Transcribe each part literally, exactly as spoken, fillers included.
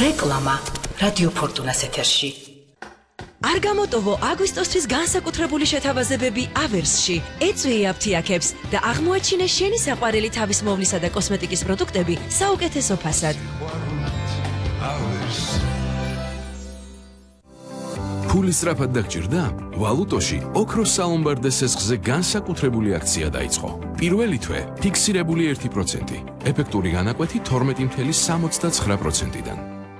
რეკლამა რადიო ფორტუნას ეთერში. არ გამოტოვო აგვისტოსთვის განსაკუთრებული შეთავაზებები ავერსში. ეწვიე აფთიაქებს და აღმოაჩინე შენი საყვარელი თავის მოვლისა და კოსმეტიკის პროდუქტები საუკეთესო ფასად. ფული სწრაფად დაგჭირდა? ვალუტოში ოქროს სალომბარდე სესხზე განსაკუთრებული აქცია დაიწყო. პირველი თვე ფიქსირებული ერთი პროცენტი, ეფექტური განაკვეთი თორმეტი წუთი სამოცდაცხრა პროცენტიდან.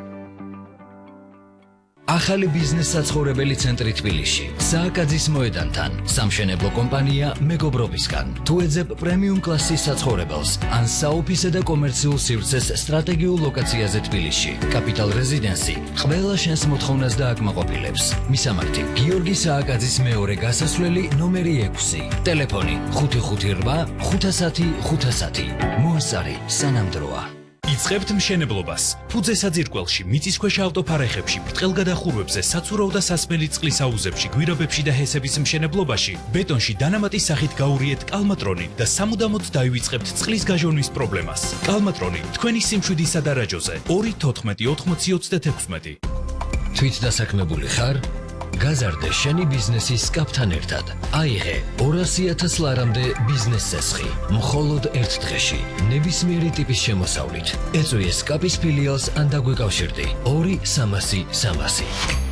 ახალი ბიზნეს საცხოვრებელი ცენტრი თბილისში, სააკაძის მოედანთან, სამშენებლო კომპანია მეგობრობისგან. თუ ეძებ პრემიუმ კლასის საცხოვრებელს, ან საოფისე და კომერციულ სივრცეს სტრატეგიულ ლოკაციაზე თბილისში, კაპიტალ რეზიდენსი ყველა შენს მოთხოვნას დააკმაყოფილებს. მისამართი: გიორგი სააკაძის მეორე გასასვლელი ნომერი ექვსი, ტელეფონი ხუთი ხუთი რვა ხუთასათი ხუთასათი. მოასწარი სანამდროა. იწყებთ მშენებლობას. ფუძე საძირკველში, მიწისქვეშა ავტოფარეხებში, ბრტყელგადახურვებზე, საცურაო და სასმელი წყლის აუზებში, გვირაბებში და ჰესების მშენებლობაში, ბეტონში დანამატის სახით გაურიეთ კალმატრონი და სამუდამოდ დაივიწყებთ წყლის გაჟონვის პრობლემას. კალმატრონი თქვენი სიმშვიდის სადარაჯოზე ორი თოთხმეტი ოთხმოცი ოცდაექვსი. თვით დასაქმებული ხარ? გაზარდე შენი ბიზნესის კაპთან ერთად. აიღე ორასი ათას ლარამდე ბიზნეს სესხი. მხოლოდ ერთ დღეში, ნებისმიერი ტიპის შემოსავლით. ეწვიე სკაპის ფილიალს ან დაგვეკავშირდი. ორი სამასი სამასი.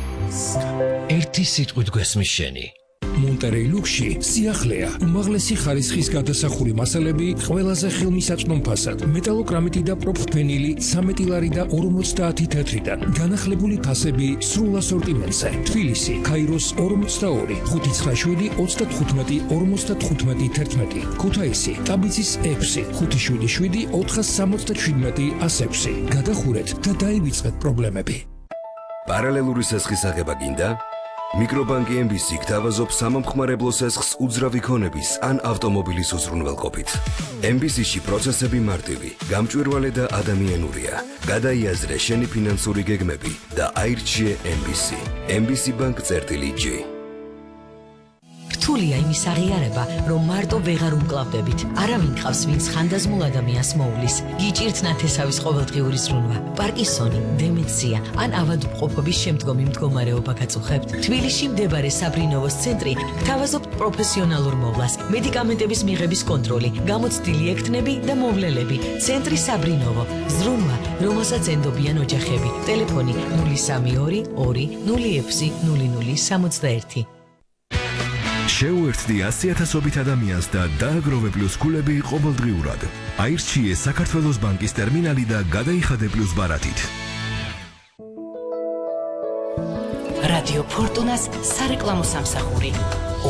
ერთი სიტყვით გვესმის შენი. მონტერეი ლუქსში სიახლეა, უმაღლესი ხარისხის გადასახური მასალები ყველაზე ხელმისაწვდომ ფასად, მეტალოკრამიტი და პროფენილი ცამეტი ლარი და ორმოცდაათი თეთრიდან, განახლებული ფასები სრულ ასორტიმენტზე. თბილისი, ქაიროს ორმოცდაორი, ხუთი ცხრა შვიდი ოცდათხუთმეტი ორმოცდათხუთმეტი თერთმეტი, ქუთაისი, ტაბიცის ექვსი, ხუთი შვიდი შვიდი ოთხას სამოცდაშვიდმეტი ასექვსი. გადახურეთ და დაივიწყეთ პრობლემები. პარალელური სესხის აღება გინდა? მიკრობანკი ემ ბი სი გთავაზობს სამომხმარებლო სესხს უძრავი ქონების ან ავტომობილის უზრუნველყოფით. ემ ბი სი-ში პროცესები მარტივი, გამჭვირვალე და ადამიანურია. გადაიაზრე შენი ფინანსური გეგმები და აირჩიე ემ ბი სი. ემ ბი სი ბანკ წერტილი ჯი. რთულია იმის აღიარება, რომ მარტო ვეღარ უმკლავდებით. არავინ ყავს, ვინც ხანდაზმულ ადამიანს მოულის. გიჭირთ ნათესავის ყოველდღიური ზრუნვა, პარკინსონი, დემენცია ან ავადმყოფობის შემდგომი მდგომარეობა გაწუხებთ. თბილისში მდებარე საბრინოვოს ცენტრი გთავაზობთ პროფესიონალურ მოვლას, მედიკამენტების მიღების კონტროლი, გამოცდილი ექთნები და მოვლელები. ცენტრი საბრინოვო, ზრუნვა, რომელსაც ენდობიან ოჯახები. ტელეფონი ნული სამი ორი ორი ნული ექვსი ნული ნული სამოცდაერთი. შეუერთდი ასი ათასობით ადამიანს და დააგროვე პლუს ქულები ყოველდღიურად. აირჩიე საქართველოს ბანკის ტერმინალი და გადაიხადე პლუს ბარათით. რადიო ფორტუნას სარეკლამო სამსახური.